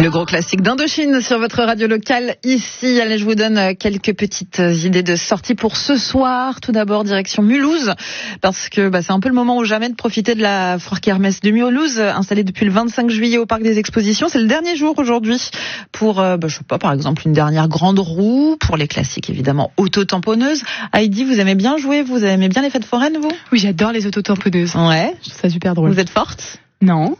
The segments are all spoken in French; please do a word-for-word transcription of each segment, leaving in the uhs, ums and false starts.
Le gros classique d'Indochine sur votre radio locale ici. Allez, je vous donne quelques petites idées de sortie pour ce soir. Tout d'abord, direction Mulhouse, parce que bah, c'est un peu le moment ou jamais de profiter de la foire kermesse de Mulhouse, installée depuis le vingt-cinq juillet au parc des expositions. C'est le dernier jour aujourd'hui pour, euh, bah, je sais pas, par exemple, une dernière grande roue, pour les classiques évidemment, auto-tamponneuses. Heidi, vous aimez bien jouer, vous aimez bien les fêtes foraines, vous? Oui, j'adore les auto-tamponneuses. Ouais. Je trouve ça super drôle. Vous êtes forte? Non.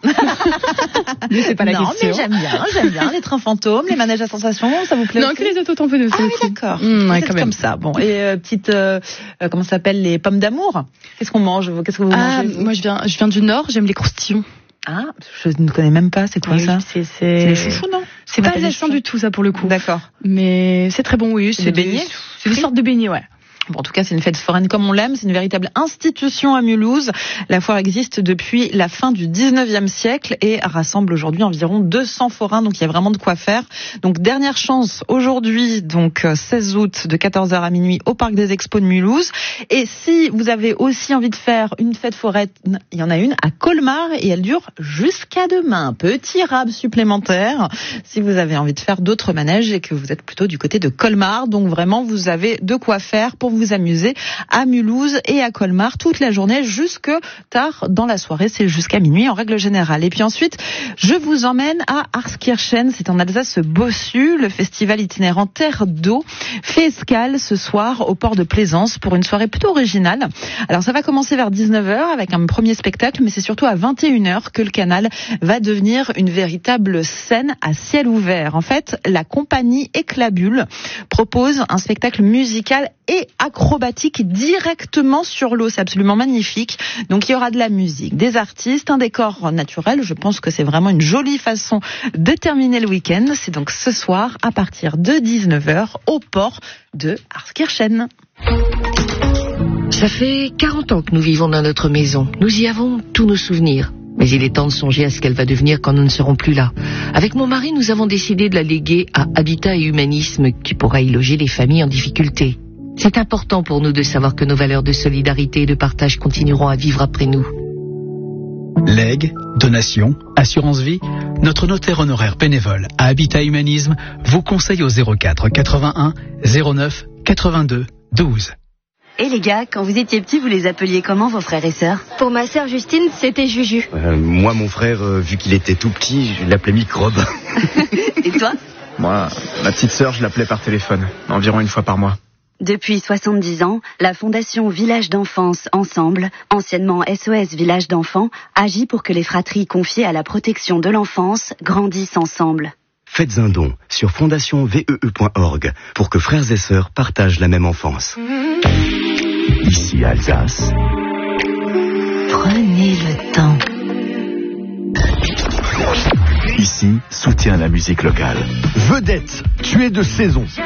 Mais c'est pas la non, question. Non, mais j'aime bien, j'aime bien les trains fantômes, les manèges à sensations, ça vous plaît? Non, aussi? que les auto-tamponneuses. Ah oui, d'accord. Mmh, ouais, c'est quand même. comme ça. Bon, et euh, petite, euh, euh, comment ça s'appelle, les pommes d'amour? Qu'est-ce qu'on mange? Qu'est-ce que vous ah, mangez? Vous moi, je viens, je viens du Nord, j'aime les croustillons. Ah, je ne connais même pas. C'est quoi oui, ça? C'est, c'est... c'est les chouchous, non? C'est pas alsacien du tout, ça, pour le coup. D'accord. Mais c'est très bon, oui. C'est des beignets? C'est des sortes de beignets, ouais. Bon, en tout cas, c'est une fête foraine comme on l'aime. C'est une véritable institution à Mulhouse. La foire existe depuis la fin du dix-neuvième siècle et rassemble aujourd'hui environ deux cents forains. Donc, il y a vraiment de quoi faire. Donc, dernière chance aujourd'hui, donc seize août de quatorze heures à minuit au parc des Expos de Mulhouse. Et si vous avez aussi envie de faire une fête foraine, il y en a une à Colmar et elle dure jusqu'à demain. Petit rab supplémentaire si vous avez envie de faire d'autres manèges et que vous êtes plutôt du côté de Colmar. Donc, vraiment, vous avez de quoi faire pour vous amuser à Mulhouse et à Colmar toute la journée jusque tard dans la soirée. C'est jusqu'à minuit en règle générale. Et puis ensuite, je vous emmène à Arskirchen. C'est en Alsace-Bossu. Le festival itinérant Terre d'eau fait escale ce soir au port de Plaisance pour une soirée plutôt originale. Alors ça va commencer vers dix-neuf heures avec un premier spectacle, mais c'est surtout à vingt et une heures que le canal va devenir une véritable scène à ciel ouvert. En fait, la compagnie Éclabule propose un spectacle musical et acrobatique directement sur l'eau. C'est absolument magnifique. Donc il y aura de la musique, des artistes, un décor naturel. Je pense que c'est vraiment une jolie façon de terminer le week-end. C'est donc ce soir à partir de dix-neuf heures au port de Arskirchen. Ça fait quarante ans que nous vivons dans notre maison. Nous y avons tous nos souvenirs. Mais il est temps de songer à ce qu'elle va devenir quand nous ne serons plus là. Avec mon mari, nous avons décidé de la léguer à Habitat et Humanisme, qui pourra y loger les familles en difficulté. C'est important pour nous de savoir que nos valeurs de solidarité et de partage continueront à vivre après nous. Legs, donations, assurance vie, notre notaire honoraire bénévole à Habitat Humanisme vous conseille au zéro quatre quatre-vingt-un zéro neuf quatre-vingt-deux douze. Et les gars, quand vous étiez petits, vous les appeliez comment vos frères et sœurs? Pour ma sœur Justine, c'était Juju. Euh, moi, mon frère, euh, vu qu'il était tout petit, je l'appelais Microbe. Et toi? Moi, ma petite sœur, je l'appelais par téléphone, environ une fois par mois. Depuis soixante-dix ans, la Fondation Village d'Enfance Ensemble, anciennement S O S Village d'Enfants, agit pour que les fratries confiées à la protection de l'enfance grandissent ensemble. Faites un don sur fondation v e e point org pour que frères et sœurs partagent la même enfance. Ici Alsace. Prenez le temps. Ici, soutien à la musique locale. Vedette, tu es de saison.